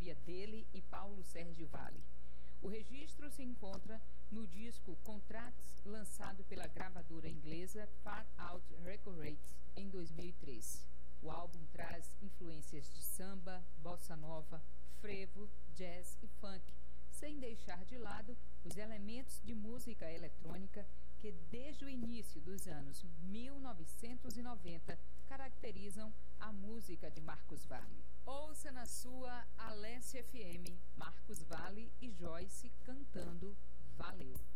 autoria dele e Paulo Sérgio Vale. O registro se encontra no disco Contracts, lançado pela gravadora inglesa Far Out Records em 2003. O álbum traz influências de samba, bossa nova, frevo, jazz e funk, sem deixar de lado os elementos de música eletrônica que desde o início dos anos 1990 caracterizam a música de Marcos Valle. Ouça na sua Alessia FM, Marcos Valle e Joyce cantando Valeu.